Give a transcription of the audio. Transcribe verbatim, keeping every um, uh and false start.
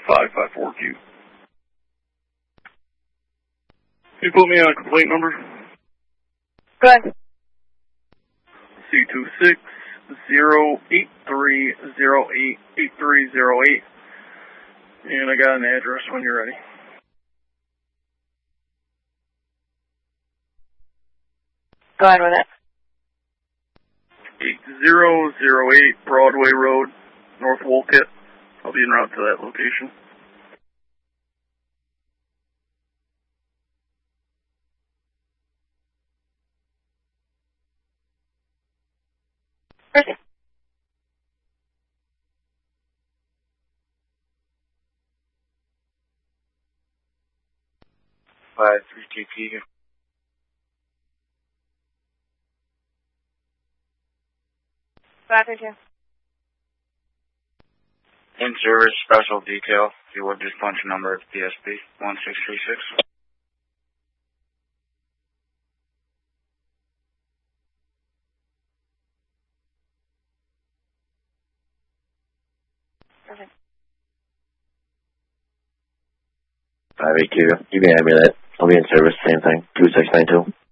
five five four Q. Can you put me on a complaint number? Go ahead. C two six zero eight three zero eight eight three zero eight. And I got an address when you're ready. Go ahead with it. eight zero zero eight Broadway Road, North Wolcott. I'll be en route to that location. Proceed. Five three T P. Five three two. In service special detail. If you would just punch a number at P S P one six three six. Perfect. five eight two. You can have me that. I'll be in service, same thing. two six nine two.